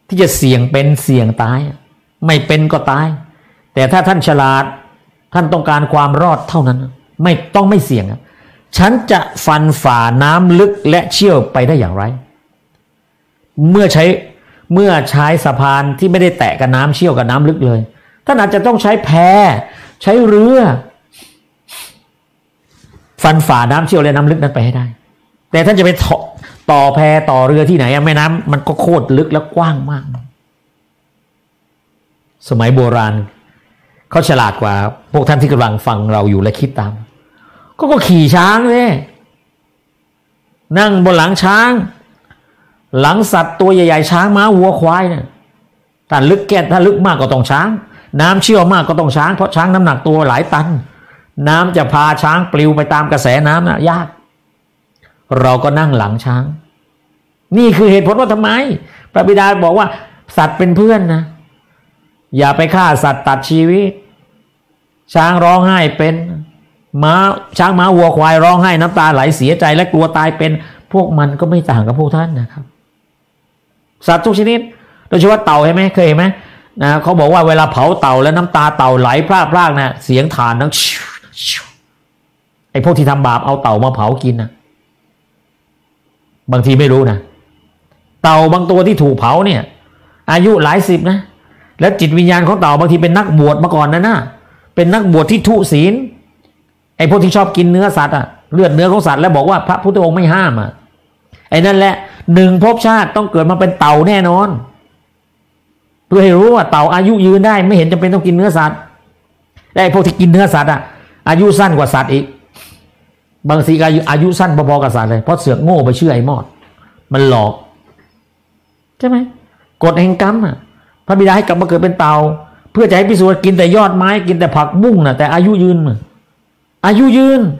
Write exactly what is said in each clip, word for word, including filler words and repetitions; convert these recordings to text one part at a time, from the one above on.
ที่จะเสี่ยงเป็นเสี่ยงตายไม่เป็นก็ตายแต่ถ้าท่านฉลาดท่านต้องการความรอดเท่านั้นไม่ต้องไม่เสี่ยงฉันจะฟันฝ่าน้ำลึกและเชี่ยวไปได้อย่างไรเมื่อใช้เมื่อใช้สะพานที่ไม่ได้แตะกับน้ำเชี่ยวกับน้ำลึกเลยท่านอาจจะต้องใช้แพใช้เรือฟันฝ่าน้ำเชี่ยวและน้ำลึกนั้นไปให้ได้แต่ท่านจะไปต่อแพต่อเรือที่ไหนแม่น้ำมันก็โคตรลึกและกว้างมากสมัยโบราณเขาฉลาดกว่าพวกท่านที่กำลังฟังเราอยู่และคิดตามก็ก็ขี่ช้างเลยนั่งบนหลังช้างหลังสัตว์ตัวใหญ่ๆช้างม้าวัวควายเนี่ยถ้าลึกแก่ถ้าลึกมากก็ต้องช้างน้ำเชี่ยวมากก็ต้องช้างเพราะช้างน้ำหนักตัวหลายตันน้ำจะพาช้างปลิวไปตามกระแสน้ำนะยากเราก็นั่งหลังช้างนี่คือเหตุผลว่าทำไมพระบิดาบอกว่าสัตว์เป็นเพื่อนนะอย่าไปฆ่าสัตว์ตัดชีวิตช้างร้องไห้เป็นม้าช้างม้าวัวควายร้องไห้น้ำตาไหลเสียใจและกลัวตายเป็นพวกมันก็ไม่ต่างกับพวกท่านนะครับสัตว์ทุกชนิดโดยเฉพาะเต่าเห็นไหมเคยเห็นไหมนะเขาบอกว่าเวลาเผาเต่าแล้วน้ำตาเต่าไหลพรากๆนะเสียงถ่านนั้นไอ้พวกที่ทำบาปเอาเต่ามาเผากินนะบางทีไม่รู้นะเต่าบางตัวที่ถูกเผาเนี่ยอายุหลายสิบนะแล้วจิตวิญญาณของเต่าบางทีเป็นนักบวชมาก่อนนะนะเป็นนักบวชที่ทุศีลไอ้พวกที่ชอบกินเนื้อสัตว์อะเลือดเนื้อของสัตว์แล้วบอกว่าพระพุทธองค์ไม่ห้ามอะไอ้นั่นแหละหนึ่งภพชาติต้องเกิดมาเป็นเต่าแน่นอนเพื่อให้รู้ว่าเต่าอายุยืนได้ไม่เห็นจำเป็นต้องกินเนื้อสัตว์และไอ้พวกที่กินเนื้อสัตว์อะอายุสั้นกว่าสัตว์อีกบางทีอายุอายุสั้นพอๆกับสัตว์เลยเพราะเสือกโง่ไปเชื่อไอ้มอดมันหลอกใช่ไหมกฎแห่งกรรมอะพระบิดาให้กลับมาเกิดเป็นเต่าเพื่อจะให้พิสูจน์กินแต่ยอดไม้กินแต่ผักบุ้งนะแต่อายุยืนอายุยืน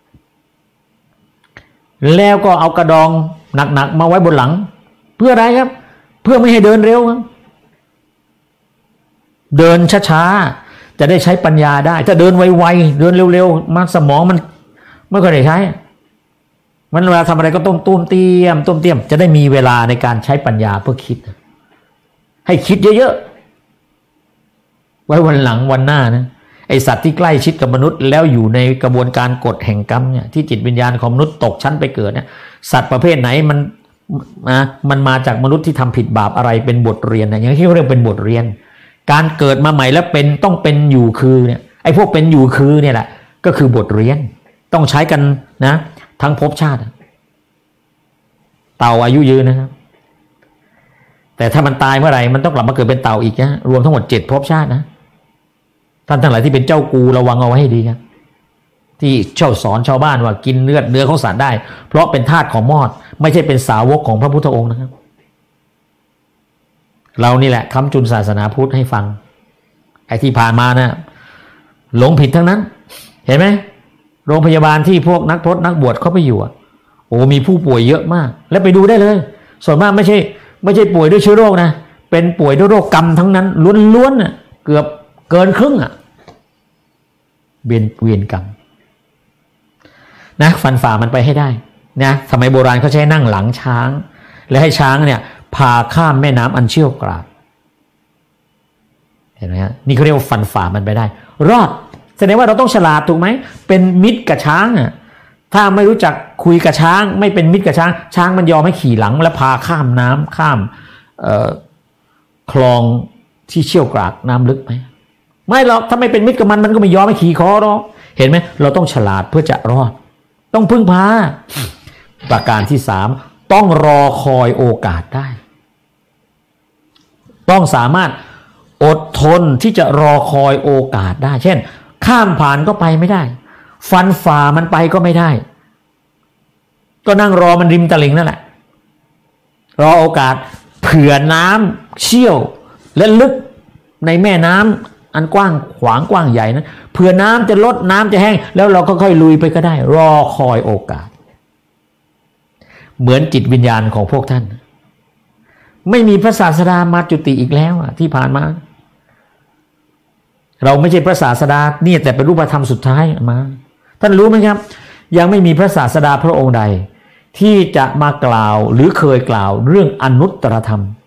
แล้วก็เอากระดองหนักๆมาไว้บนหลังเพื่ออะไรครับเพื่อไม่ให้เดินเร็วครับเดินช้าๆจะได้ใช้ปัญญาได้ถ้าเดินไวๆเดินเร็วๆมันสมองมันไม่ค่อยได้ใช้มันเวลาทำอะไรก็ต้องตุ้มเตี้ยมตุ้มเตี้ยมจะได้มีเวลาในการใช้ปัญญาเพื่อคิดให้คิดเยอะๆไว้วันหลังวันหน้านะไอสัตว์ที่ใกล้ชิดกับมนุษย์แล้วอยู่ในกระบวนการกฎแห่งกรรมเนี่ยที่จิตวิญญาณของมนุษย์ตกชั้นไปเกิดเนี่ยสัตว์ประเภทไหนมันนะมันมาจากมนุษย์ที่ทำผิดบาปอะไรเป็นบทเรียนนะอย่างที่เขาเรียกเป็นบทเรียนการเกิดมาใหม่แล้วเป็นต้องเป็นอยู่คือเนี่ยไอพวกเป็นอยู่คือเนี่ยแหละก็คือบทเรียนต้องใช้กันนะทั้งภพชาติเต่าอายุยืนนะครับแต่ถ้ามันตายเมื่อไหร่มันต้องกลับมาเกิดเป็นเต่าอีกนะรวมทั้งหมดเจ็ดภพชาตินะท่านทั้งหลายที่เป็นเจ้ากูระวังเอาไว้ให้ดีครับที่เช่าสอนชาวบ้านว่ากินเลือดเนื้อของสัตว์ได้เพราะเป็นทาสของมอดไม่ใช่เป็นสาวกของพระพุทธองค์นะครับเรานี่แหละค้ำจุนศาสนาพุทธให้ฟังไอ้ที่ผ่านมานะหลงผิดทั้งนั้นเห็นไหมโรงพยาบาลที่พวกนักพรตนักบวชเข้าไปอยู่โอ้มีผู้ป่วยเยอะมากแล้วไปดูได้เลยส่วนมากไม่ใช่ไม่ใช่ป่วยด้วยเชื้อโรคนะเป็นป่วยด้วยโรคกรรมทั้งนั้นล้วนๆน่ะเกือบเกินครึ่งอ่ะเวียนเวียนกรรมนะฟันฝ่ามันไปให้ได้นะสมัยโบราณเขาใช้นั่งหลังช้างและให้ช้างเนี่ยพาข้ามแม่น้ำอันเชี่ยวกรากเห็นไหมฮะนี่เขาเรียกว่าฟันฝ่ามันไปได้รอดแสดงว่าเราต้องฉลาดถูกไหมเป็นมิตรกับช้างอ่ะถ้าไม่รู้จักคุยกับช้างไม่เป็นมิตรกับช้างช้างมันยอมให้ขี่หลังและพาข้ามน้ำข้ามคลองที่เชี่ยวกรากน้ำลึกไหมไม่หรอกถ้าไม่เป็นมิตรกับมันมันก็ไม่ยอมให้ขี่คอหรอกเห็นไหมเราต้องฉลาดเพื่อจะรอดต้องพึ่งพาประการที่สามต้องรอคอยโอกาสได้ต้องสามารถอดทนที่จะรอคอยโอกาสได้เช่นข้ามผ่านก็ไปไม่ได้ฟันฝ่ามันไปก็ไม่ได้ก็นั่งรอมันริมตลิ่งนั่นแหละรอโอกาสเผื่อน้ำเชี่ยวและลึกในแม่น้ำอันกว้างขวางกว้างใหญ่นั้นเผื่อน้ำจะลดน้ำจะแห้งแล้วเราก็ค่อยลุยไปก็ได้รอคอยโอกาสเหมือนจิตวิญญาณของพวกท่านไม่มีพระศาสดามาจุติอีกแล้วที่ผ่านมาเราไม่ใช่พระศาสดาเนี่ยแต่เป็นรูปธรรมสุดท้ายมาท่านรู้ไหมครับยังไม่มีพระศาสดาพระองค์ใดที่จะมากล่าวหรือเคยกล่าวเรื่องอนุตตรธรรม